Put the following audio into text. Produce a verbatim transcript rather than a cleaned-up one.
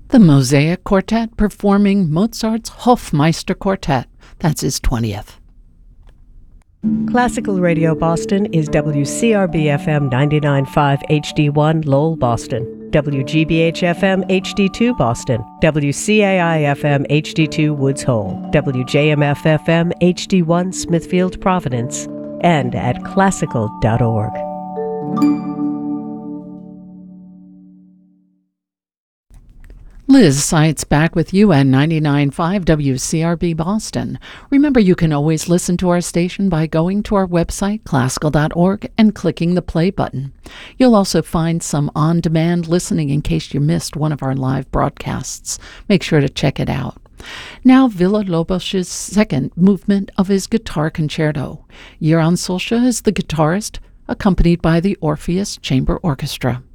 The Mosaic Quartet performing Mozart's Hofmeister Quartet. That's his twentieth. Classical Radio Boston is W C R B F M ninety-nine point five H D one Lowell, Boston, W G B H F M H D two Boston, W C A I F M H D two Woods Hole, W J M F F M H D one Smithfield, Providence, and at classical dot org. Liz Seitz back with you at ninety-nine point five W C R B Boston. Remember, you can always listen to our station by going to our website, classical dot org, and clicking the play button. You'll also find some on-demand listening in case you missed one of our live broadcasts. Make sure to check it out. Now, Villa-Lobos's second movement of his guitar concerto. Jeroen Solscha is the guitarist, accompanied by the Orpheus Chamber Orchestra.